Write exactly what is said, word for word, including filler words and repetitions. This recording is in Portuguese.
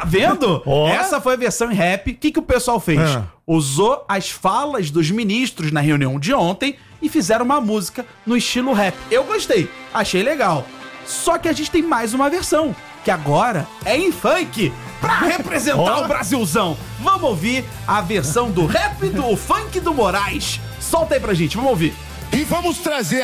vendo? Oh. Essa foi a versão em rap. O que, que o pessoal fez? Ah. Usou as falas dos ministros na reunião de ontem e fizeram uma música no estilo rap. Eu gostei, achei legal. Só que a gente tem mais uma versão, que agora é em funk, pra representar Oh. o Brasilzão. Vamos ouvir a versão do rap do funk do Moraes. Solta aí pra gente, vamos ouvir. E vamos trazer